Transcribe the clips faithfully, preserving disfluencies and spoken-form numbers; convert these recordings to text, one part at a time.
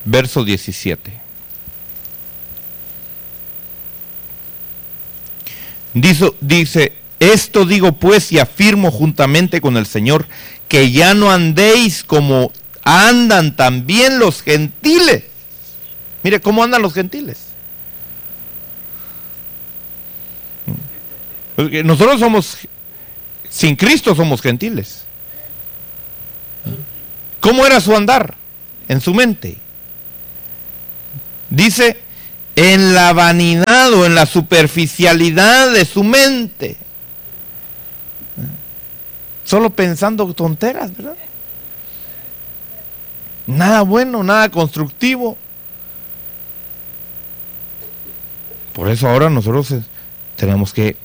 verso diecisiete. Dice, dice, esto digo pues y afirmo juntamente con el Señor, que ya no andéis como andan también los gentiles. Mire cómo andan los gentiles. Porque nosotros somos, sin Cristo somos gentiles. ¿Cómo era su andar en su mente? Dice, en la vanidad o en la superficialidad de su mente. Solo pensando tonteras, ¿verdad? Nada bueno, nada constructivo. Por eso ahora nosotros tenemos que,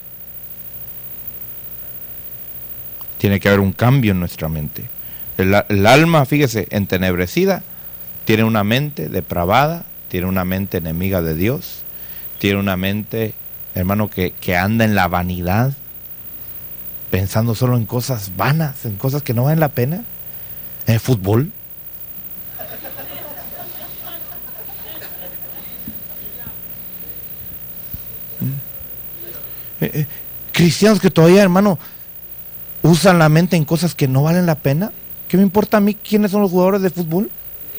tiene que haber un cambio en nuestra mente. El, el alma, fíjese, entenebrecida, tiene una mente depravada, tiene una mente enemiga de Dios, tiene una mente, hermano, que, que anda en la vanidad, pensando solo en cosas vanas, en cosas que no valen la pena, en el fútbol. Eh, eh, cristianos que todavía, hermano, usan la mente en cosas que no valen la pena. ¿Qué me importa a mí quiénes son los jugadores de fútbol?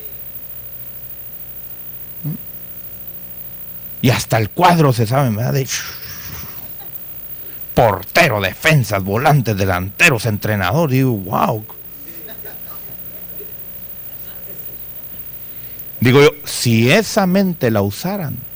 ¿Mm? Y hasta el cuadro se sabe, ¿verdad? De portero, defensas, volantes, delanteros, entrenador. Digo, wow. Digo yo, si esa mente la usaran,